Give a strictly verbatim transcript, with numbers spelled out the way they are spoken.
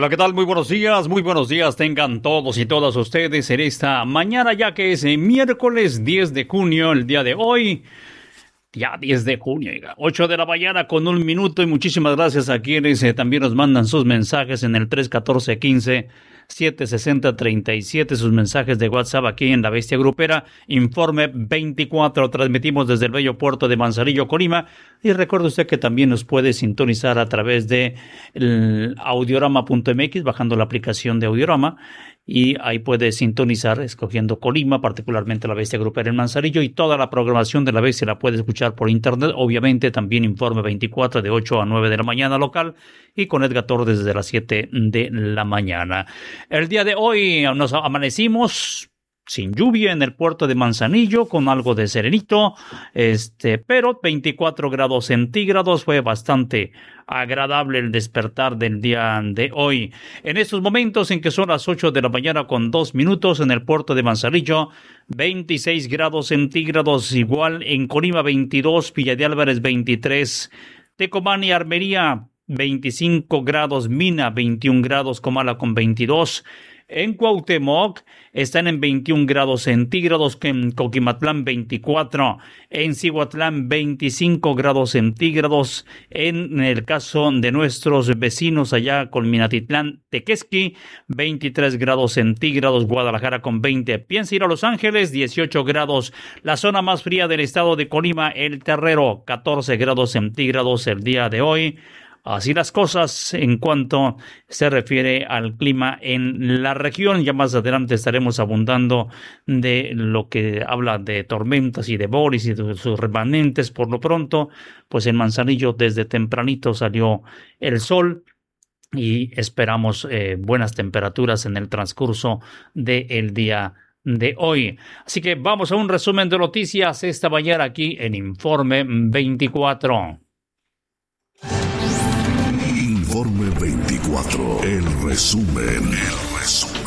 Hola, ¿qué tal? Muy buenos días, muy buenos días tengan todos y todas ustedes en esta mañana, ya que es miércoles diez de junio, el día de hoy. Ya diez de junio, ocho de la mañana con un minuto, y muchísimas gracias a quienes eh, también nos mandan sus mensajes en el tres uno cuatro, uno cinco, siete seis cero, tres siete, sus mensajes de WhatsApp aquí en La Bestia Grupera, Informe veinticuatro, transmitimos desde el bello puerto de Manzanillo, Colima, y recuerde usted que también nos puede sintonizar a través de audiorama punto m x, bajando la aplicación de Audiorama, y ahí puede sintonizar escogiendo Colima, particularmente La Bestia Grupera en Manzanillo, y toda la programación de La Bestia la puede escuchar por internet, obviamente también Informe veinticuatro de ocho a nueve de la mañana local, y con Edgar Torres desde las siete de la mañana. El día de hoy nos amanecimos sin lluvia en el puerto de Manzanillo, con algo de serenito, este, pero veinticuatro grados centígrados, fue bastante agradable el despertar del día de hoy. En estos momentos en que son las ocho de la mañana con dos minutos en el puerto de Manzanillo, veintiséis grados centígrados, igual en Colima veintidós, Villa de Álvarez veintitrés, Tecomán y Armería veinticinco grados, Mina veintiún grados, Comala con veintidós, en Cuauhtémoc están en veintiún grados centígrados, en Coquimatlán veinticuatro, en Cihuatlán veinticinco grados centígrados, en el caso de nuestros vecinos allá con Minatitlán, Tequesqui, veintitrés grados centígrados, Guadalajara con veinte, piensa ir a Los Ángeles, dieciocho grados, la zona más fría del estado de Colima, El Terrero, catorce grados centígrados el día de hoy. Así las cosas en cuanto se refiere al clima en la región. Ya más adelante estaremos abundando de lo que habla de tormentas y de Boris y de sus remanentes. Por lo pronto, pues en Manzanillo desde tempranito salió el sol y esperamos eh, buenas temperaturas en el transcurso del día de hoy. Así que vamos a un resumen de noticias esta mañana aquí en Informe veinticuatro. Informe veinticuatro, el resumen, el resumen.